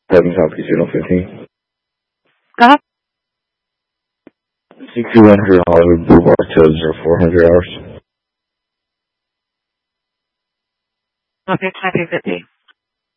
Heaven Copy 015. Scott? 6100 Hollywood Boulevard to 0400 hours. Okay, copy 50.